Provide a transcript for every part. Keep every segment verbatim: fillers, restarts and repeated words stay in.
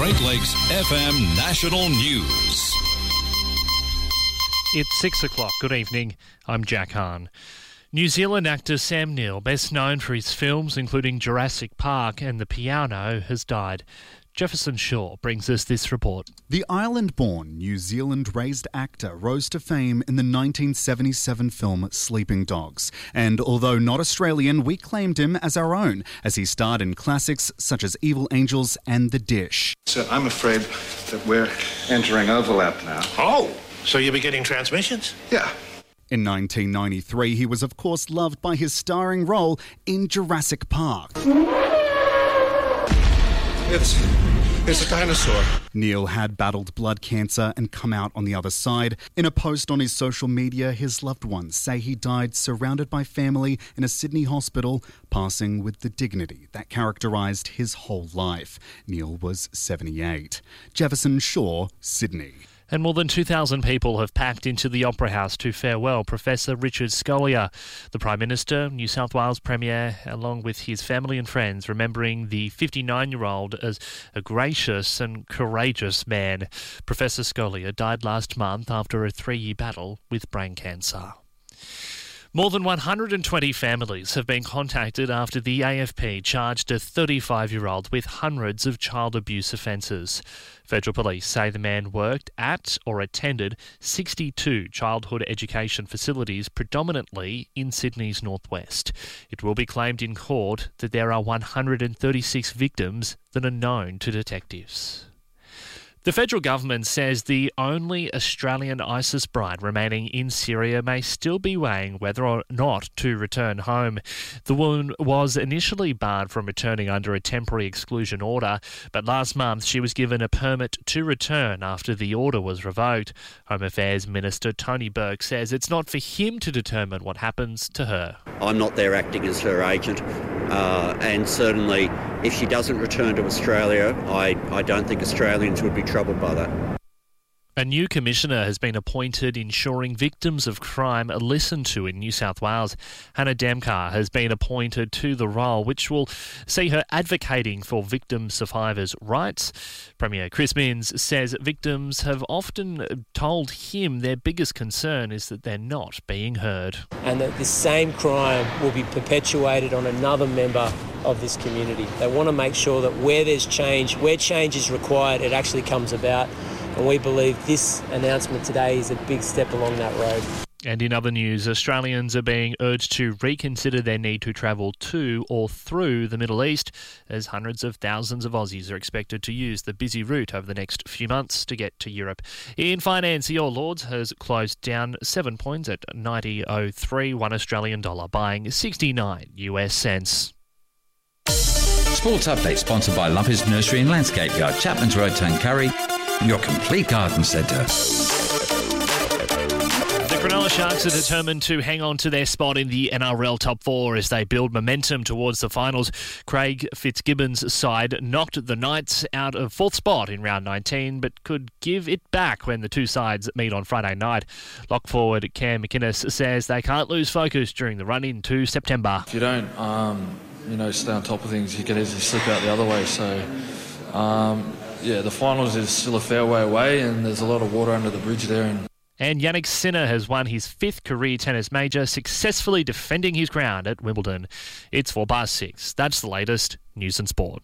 Great Lakes F M National News. It's six o'clock. Good evening. I'm Jack Hahn. New Zealand actor Sam Neill, best known for his films including Jurassic Park and The Piano, has died. Jefferson Shaw brings us this report. The Ireland-born, New Zealand-raised actor rose to fame in the nineteen seventy-seven film Sleeping Dogs. And although not Australian, we claimed him as our own, as he starred in classics such as Evil Angels and The Dish. So I'm afraid that we're entering overlap now. Oh, so you'll be getting transmissions? Yeah. In nineteen ninety-three, he was of course loved by his starring role in Jurassic Park. It's, it's a dinosaur. Neill had battled blood cancer and come out on the other side. In a post on his social media, his loved ones say he died surrounded by family in a Sydney hospital, passing with the dignity that characterised his whole life. Neill was seventy-eight. Jefferson Shaw, Sydney. And more than two thousand people have packed into the Opera House to farewell Professor Richard Scolia, the Prime Minister, New South Wales Premier, along with his family and friends, remembering the fifty-nine-year-old as a gracious and courageous man. Professor Scolia died last month after a three-year battle with brain cancer. More than one hundred twenty families have been contacted after the A F P charged a thirty-five-year-old with hundreds of child abuse offences. Federal Police say the man worked at or attended sixty-two childhood education facilities, predominantly in Sydney's northwest. It will be claimed in court that there are one hundred thirty-six victims that are known to detectives. The federal government says the only Australian ISIS bride remaining in Syria may still be weighing whether or not to return home. The woman was initially barred from returning under a temporary exclusion order, but last month she was given a permit to return after the order was revoked. Home Affairs Minister Tony Burke says it's not for him to determine what happens to her. I'm not there acting as her agent, uh, and certainly if she doesn't return to Australia, I, I don't think Australians would be troubled by that. A new commissioner has been appointed ensuring victims of crime are listened to in New South Wales. Hannah Damkar has been appointed to the role, which will see her advocating for victim survivors' rights. Premier Chris Minns says victims have often told him their biggest concern is that they're not being heard. And that this same crime will be perpetuated on another member of this community. They want to make sure that where there's change, where change is required, it actually comes about. And we believe this announcement today is a big step along that road. And in other news, Australians are being urged to reconsider their need to travel to or through the Middle East, as hundreds of thousands of Aussies are expected to use the busy route over the next few months to get to Europe. In finance, the All Lords has closed down seven points at ninety oh three, one Australian dollar, buying sixty-nine U S cents. Sports Update sponsored by Lumpers Nursery and Landscape Yard, Chapman's Road, Tuncurry, your complete garden centre. The Cronulla Sharks are determined to hang on to their spot in the N R L top four as they build momentum towards the finals. Craig Fitzgibbon's side knocked the Knights out of fourth spot in round nineteen, but could give it back when the two sides meet on Friday night. Lock forward Cam McInnes says they can't lose focus during the run into September. If you don't, um, you know, stay on top of things, you can easily slip out the other way. So, um, yeah, the finals is still a fair way away, and there's a lot of water under the bridge there. And And Yannick Sinner has won his fifth career tennis major, successfully defending his ground at Wimbledon. It's four past six. That's the latest news and sport.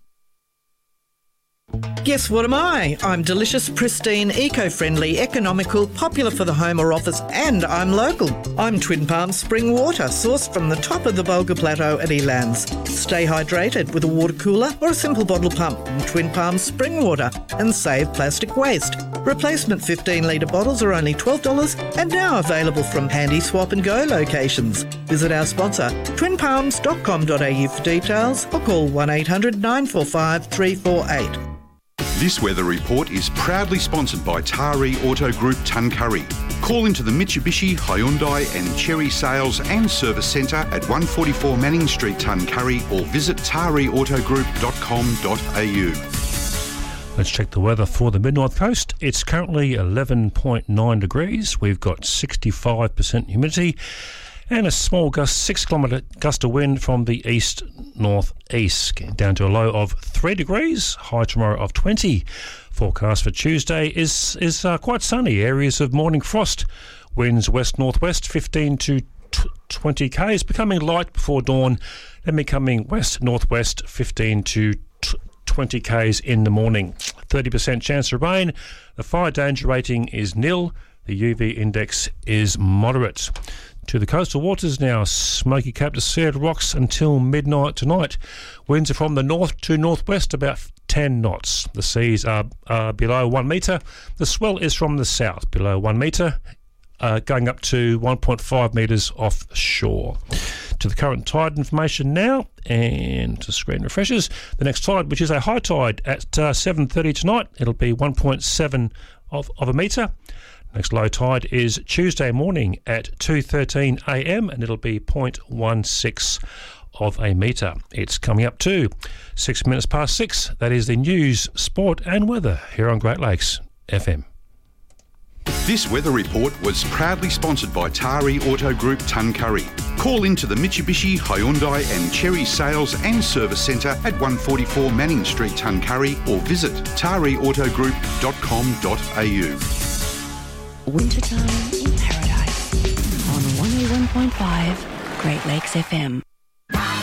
Guess what am I? I'm delicious, pristine, eco-friendly, economical, popular for the home or office, and I'm local. I'm Twin Palms Spring Water, sourced from the top of the Bulga Plateau at Elands. Stay hydrated with a water cooler or a simple bottle pump from Twin Palms Spring Water and save plastic waste. Replacement fifteen litre bottles are only twelve dollars and now available from handy swap and go locations. Visit our sponsor, twin palms dot com dot a u for details or call one eight hundred nine four five three four eight. This weather report is proudly sponsored by Taree Auto Group Tuncurry. Call into the Mitsubishi, Hyundai and Chery Sales and Service Centre at one forty-four Manning Street, Tuncurry, or visit taree auto group dot com dot a u. Let's check the weather for the Mid-North Coast. It's currently eleven point nine degrees. We've got sixty-five percent humidity. and a small gust, six kilometre gust of wind from the east-northeast, getting down to a low of three degrees, high tomorrow of twenty. Forecast for Tuesday is is uh, quite sunny, areas of morning frost, winds west-northwest fifteen to twenty k's, becoming light before dawn, then becoming west-northwest fifteen to twenty k's in the morning. thirty percent chance of rain, the fire danger rating is nil, the U V index is moderate. To the coastal waters now, smoky Cape de Serd rocks until midnight tonight. Winds are from the north to northwest, about ten knots. The seas are, are below one metre. The swell is from the south, below one metre, uh, going up to one point five metres offshore. To the current tide information now, and to screen refreshers. The next tide, which is a high tide at uh, seven thirty tonight, it'll be one point seven of, of a metre. Next low tide is Tuesday morning at two thirteen a m and it'll be zero point one six of a metre. It's coming up to six minutes past six. That is the news, sport and weather here on Great Lakes F M. This weather report was proudly sponsored by Tari Auto Group Tuncurry. Call into the Mitsubishi, Hyundai and Cherry Sales and Service Centre at one forty-four Manning Street, Tuncurry, or visit tari auto group dot com dot a u. Wintertime in Paradise on one oh one point five Great Lakes F M.